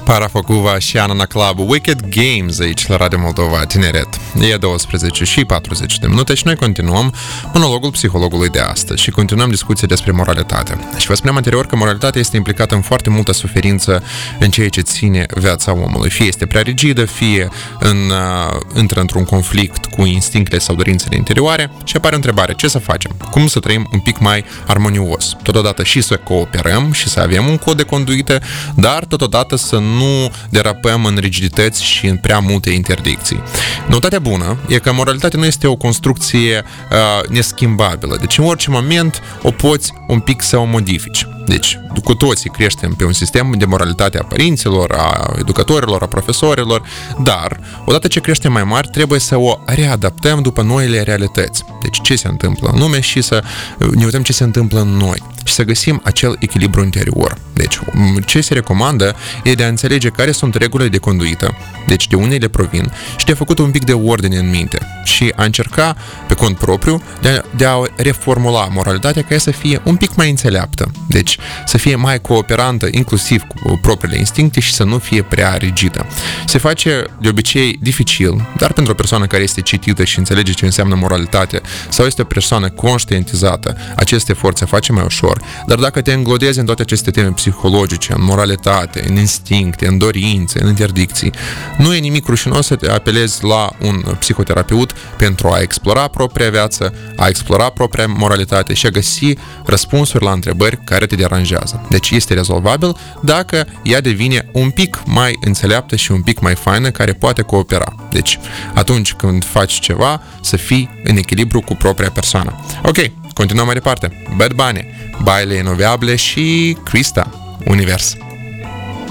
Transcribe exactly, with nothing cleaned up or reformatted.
Para Focova și Anana Club, Wicked Games aici la Radio Moldova Tineret. E douăsprezece și patruzeci de minute și noi continuăm monologul psihologului de astăzi și continuăm discuția despre moralitate. Și vă spuneam anterior că moralitatea este implicată în foarte multă suferință în ceea ce ține viața omului. Fie este prea rigidă, fie în, uh, intră într-un conflict cu instinctele sau dorințele interioare și apare o întrebare: ce să facem? Cum să trăim un pic mai armonios? Totodată și să cooperăm și să avem un cod de conduită, dar totodată să nu derapăm în rigidități și în prea multe interdicții. Notatea bună e că moralitatea nu este o construcție uh, neschimbabilă, deci în orice moment o poți un pic să o modifici. Deci, cu toții creștem pe un sistem de moralitate a părinților, a educatorilor, a profesorilor, dar, odată ce creștem mai mari, trebuie să o readaptăm după noile realități. Deci, ce se întâmplă în lume și să ne uităm ce se întâmplă în noi și să găsim acel echilibru interior. Deci, ce se recomandă e de a înțelege care sunt regulile de conduită, deci de unde le provin, și de a făcut un pic de ordine în minte și a încerca pe cont propriu de a, de a reformula moralitatea ca ea să fie un pic mai înțeleaptă. Deci, să fie mai cooperantă, inclusiv cu propriile instincte și să nu fie prea rigidă. Se face de obicei dificil, dar pentru o persoană care este citită și înțelege ce înseamnă moralitate sau este o persoană conștientizată, acest efort se face mai ușor. Dar dacă te înglodezi în toate aceste teme psihologice, în moralitate, în instincte, în dorințe, în interdicții, nu e nimic rușinos să te apelezi la un psihoterapeut pentru a explora propria viață, a explora propria moralitate și a găsi răspunsuri la întrebări care te deranjează. Deci este rezolvabil dacă ea devine un pic mai înțeleaptă și un pic mai faină, care poate coopera. Deci, atunci când faci ceva, să fii în echilibru cu propria persoană. Ok, continuăm mai departe. Bad Bunny, Baile Inoviable și Krista, Univers.